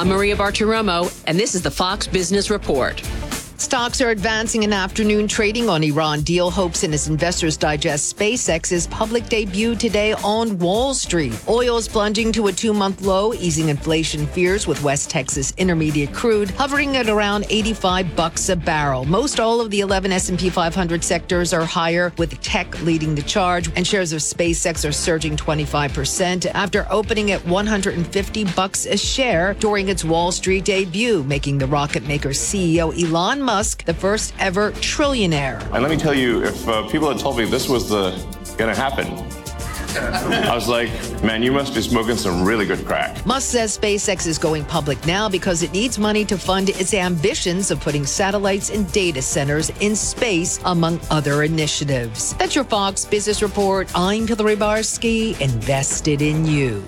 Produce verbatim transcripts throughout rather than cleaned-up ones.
I'm Maria Bartiromo, and this is the Fox Business Report. Stocks are advancing in afternoon trading on Iran deal hopes and as investors digest SpaceX's public debut today on Wall Street. Oil is plunging to a two-month low, easing inflation fears with West Texas Intermediate crude hovering at around eighty-five bucks a barrel. Most all of the eleven S and P five hundred sectors are higher, with tech leading the charge, and shares of SpaceX are surging twenty-five percent after opening at one hundred fifty bucks a share during its Wall Street debut, making the rocket maker's C E O Elon Musk the first ever trillionaire. And let me tell you, if uh, people had told me this was the going to happen, I was like, man, you must be smoking some really good crack. Musk says SpaceX is going public now because it needs money to fund its ambitions of putting satellites and data centers in space, among other initiatives. That's your Fox Business Report. I'm Hillary Barsky, invested in you.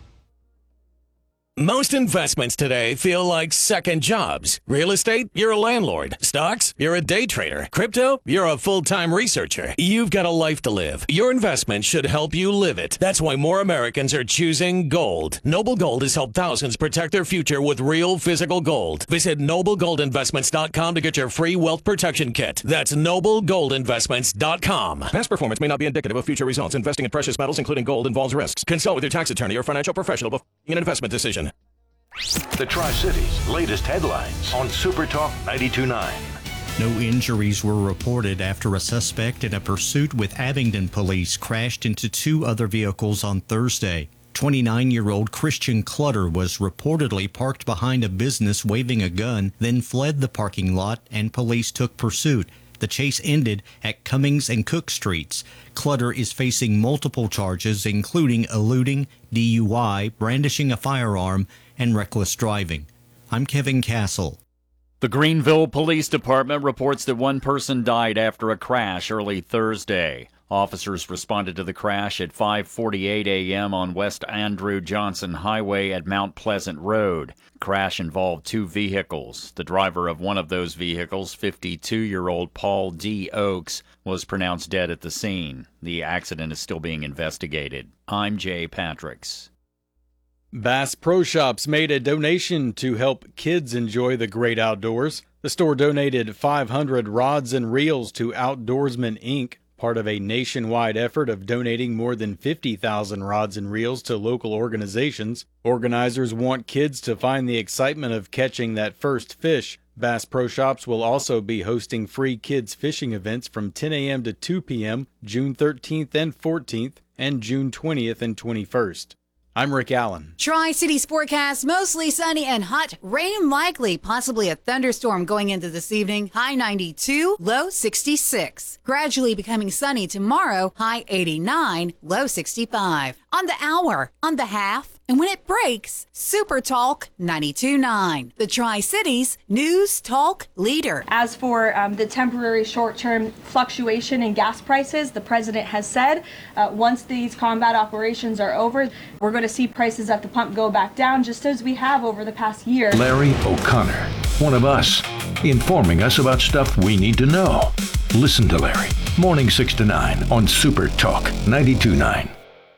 Most investments today feel like second jobs. Real estate, you're a landlord. Stocks, you're a day trader. Crypto, you're a full-time researcher. You've got a life to live. Your investment should help you live it. That's why more Americans are choosing gold. Noble Gold has helped thousands protect their future with real physical gold. Visit noble gold investments dot com to get your free wealth protection kit. That's noble gold investments dot com. Past performance may not be indicative of future results. Investing in precious metals, including gold, involves risks. Consult with your tax attorney or financial professional before making an investment decision. The Tri-Cities' latest headlines on Super Talk ninety-two point nine. No injuries were reported after a suspect in a pursuit with Abingdon police crashed into two other vehicles on Thursday. twenty-nine-year-old Christian Clutter was reportedly parked behind a business waving a gun, then fled the parking lot, and police took pursuit. The chase ended at Cummings and Cook Streets. Clutter is facing multiple charges, including eluding, D U I, brandishing a firearm, and reckless driving. I'm Kevin Castle. The Greenville Police Department reports that one person died after a crash early Thursday. Officers responded to the crash at five forty-eight a.m. on West Andrew Johnson Highway at Mount Pleasant Road. Crash involved two vehicles. The driver of one of those vehicles, fifty-two-year-old Paul D. Oakes, was pronounced dead at the scene. The accident is still being investigated. I'm Jay Patricks. Bass Pro Shops made a donation to help kids enjoy the great outdoors. The store donated five hundred rods and reels to Outdoorsman Incorporated, part of a nationwide effort of donating more than fifty thousand rods and reels to local organizations. Organizers want kids to find the excitement of catching that first fish. Bass Pro Shops will also be hosting free kids fishing events from ten a.m. to two p.m. June thirteenth and fourteenth and June twentieth and twenty-first. I'm Rick Allen. Tri-Cities forecast, mostly sunny and hot. Rain likely, possibly a thunderstorm going into this evening. High ninety-two, low sixty-six. Gradually becoming sunny tomorrow. High eighty-nine, low sixty-five. On the hour, on the half, and when it breaks, Super Talk ninety-two point nine. The Tri-Cities News Talk Leader. As for um, the temporary short-term fluctuation in gas prices, the president has said uh, once these combat operations are over, we're going to see prices at the pump go back down, just as we have over the past year. Larry O'Connor, one of us, informing us about stuff we need to know. Listen to Larry, morning six to nine on Super Talk ninety-two point nine.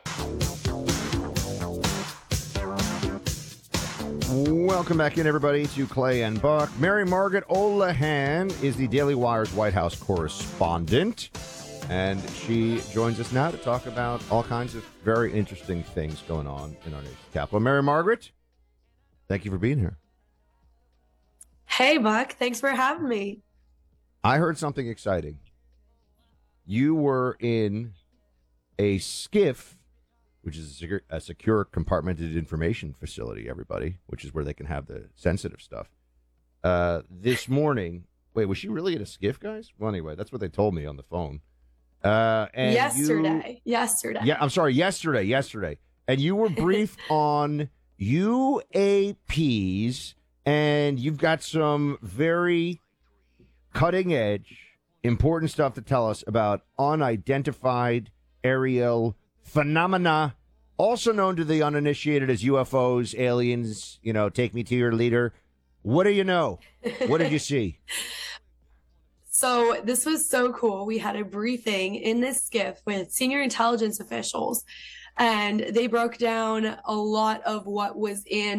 Welcome back in, everybody, to Clay and Buck. Mary Margaret Olahan is the Daily Wire's White House correspondent, and she joins us now to talk about all kinds of very interesting things going on in our nation's capital. Mary Margaret, thank you for being here. Hey, Buck. Thanks for having me. I heard something exciting. You were in a skiff, which is a secure, a secure compartmented information facility, everybody, which is where they can have the sensitive stuff. Uh, this morning, wait, was she really in a skiff, guys? Well, anyway, that's what they told me on the phone. Uh, and yesterday, you, yesterday. Yeah, I'm sorry, yesterday, yesterday. And you were briefed on U A Ps, and you've got some very cutting edge, important stuff to tell us about unidentified aerial phenomena, also known to the uninitiated as U F Os, aliens, you know, take me to your leader. What do you know? What did you see? So this was so cool. We had a briefing in this skiff with senior intelligence officials, and they broke down a lot of what was in